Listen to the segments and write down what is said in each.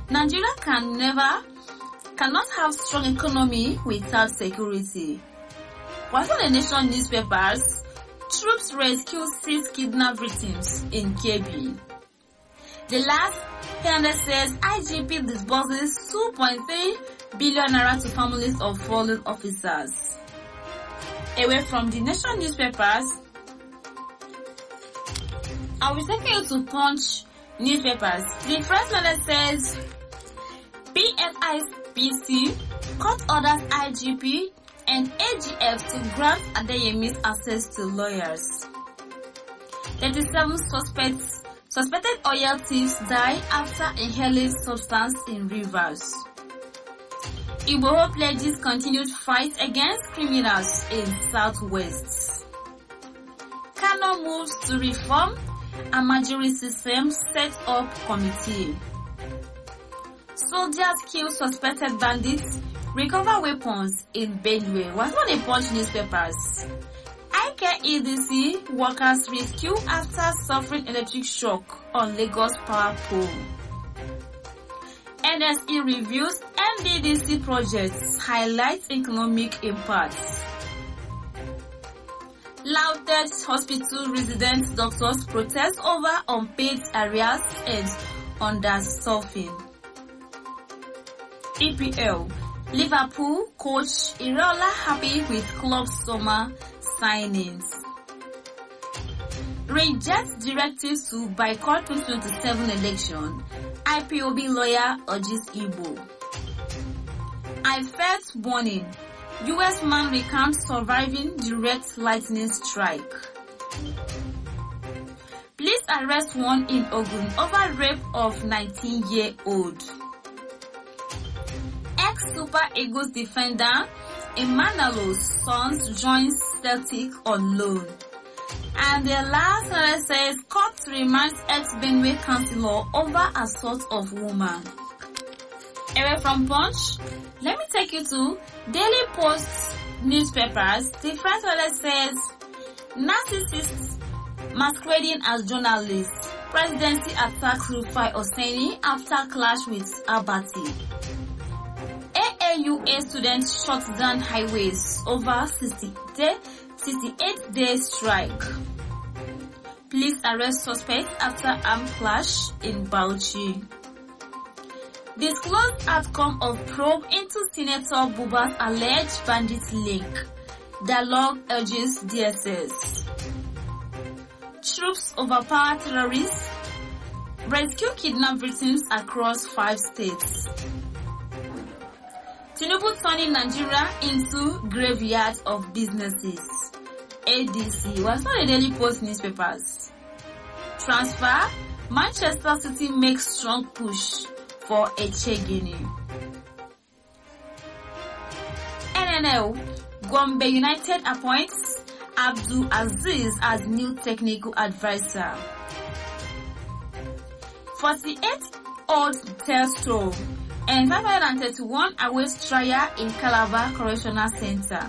Nigeria cannot have strong economy without security. While on the nation newspapers, troops rescue 6 kidnapped victims in Kebbi. The last Canada says IGP disburses 2.3 billion naira to families of fallen officers. Away from the nation newspapers, I will take you to Punch newspapers. The first one says PFIPC court orders IGP and AGF to grant Adeyemi's access to lawyers. 37 suspected oil thieves die after inhaling substance in rivers. Igboho pledges continued fight against criminals in Southwest. Kano moves to reform Amajiri system, set up committee. Soldiers kill suspected bandits, recover weapons in Benue. Was on the Punch newspapers. ICARE EDC workers rescue after suffering electric shock on Lagos power pole. NSE reviews NDDC projects, highlights economic impacts. Lautech Hospital resident doctors protest over unpaid arrears and understaffing. EPL. Liverpool coach Iraola happy with club summer signings. Rejects directives to boycott 2027 election. IPOB lawyer urges Igbo. I felt warning. U.S. man recounts surviving direct lightning strike. Police arrest one in Ogun over rape of 19-year-old. Ex-Super Eagles defender Emmanuel's sons joins Celtic on loan. And the last one says court reminds ex-Benue councillor over assault of woman. Away from Punch, let me take you to Daily Post newspapers. The first one says narcissists masquerading as journalists. Presidency attacks Rufai Oseni after clash with Abati. AAUA students shut down highways over 68-day strike. Police arrest suspects after armed clash in Bauchi. Disclosed outcome of probe into Senator Buba's alleged bandit link. Dialogue urges DSS. Troops overpower terrorists. Rescue kidnapped victims across 5 states. Tinubu turning Nigeria into graveyard of businesses. ADC was on the Daily Post newspapers. Transfer. Manchester City makes strong push for Echegini. NNL. Gombe United appoints Abdul Aziz as new technical advisor. 48-old Telstra and 531 awaits trial in Calabar Correctional Center.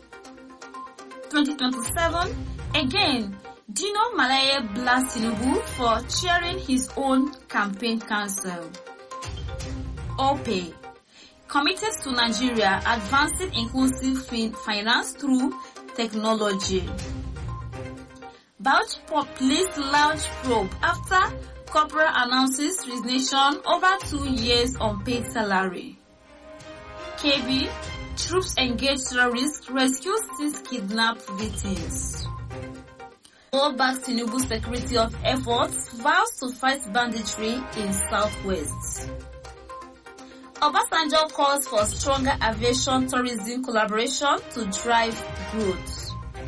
2027, again, Dino Malaye blasts Tinubu for chairing his own campaign council. OPE, committed to Nigeria advancing inclusive finance through technology. Bauchi police launch probe after corporal announces resignation over 2 years on paid salary. KB, troops engage terrorists, rescue 6 kidnapped victims. All back Tinubu security of efforts, vows to fight banditry in Southwest. Obasanjo calls for stronger aviation tourism collaboration to drive growth.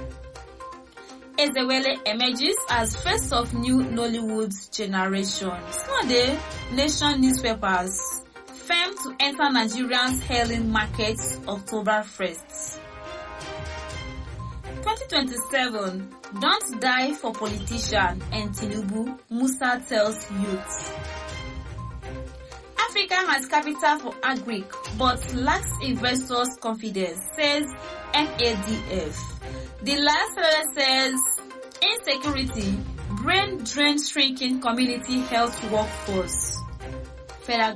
Ezewele emerges as face of new Nollywood generation. Sunday, Nation newspapers. Firm to enter Nigerians' hailing markets October 1st. 2027, don't die for politician and Tinubu, Musa tells youth. Africa has capital for agric but lacks investors' confidence, says NADF. The last letter says, insecurity, brain drain shrinking community health workforce. Federal